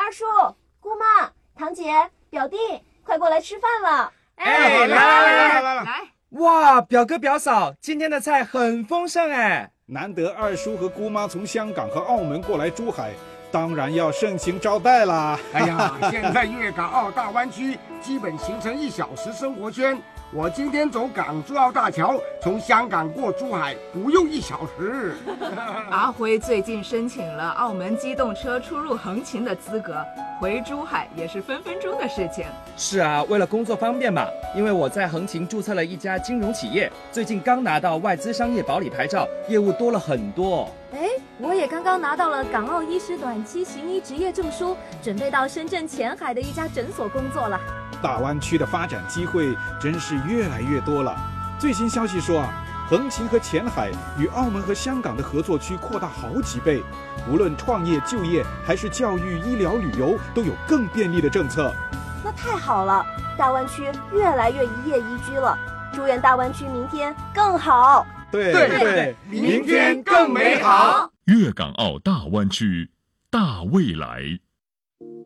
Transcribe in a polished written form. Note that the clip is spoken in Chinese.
二叔、姑妈、堂姐、表弟，快过来吃饭了！ 来！ 哇，表哥表嫂，今天的菜很丰盛哎！ 难得二叔和姑妈从香港和澳门过来珠海，当然要盛情招待啦！ 哎呀，现在粤港澳大湾区基本形成1小时生活圈。我今天走港珠澳大桥，从香港过珠海不用1小时。 阿辉最近申请了澳门机动车出入横琴的资格，回珠海也是分分钟的事情。 是啊，为了工作方便嘛，因为我在横琴注册了一家金融企业，最近刚拿到外资商业保理牌照，业务多了很多。 我也刚刚拿到了港澳医师短期行医执业证书，准备到深圳前海的一家诊所工作了。 大湾区的发展机会真是越来越多了。最新消息说横琴和前海与澳门和香港的合作区扩大好几倍，无论创业、就业还是教育、医疗、旅游，都有更便利的政策。 那太好了，大湾区越来越一夜宜居了。祝愿大湾区明天更好。 对， 明天更美好。 粤港澳大湾区，大未来。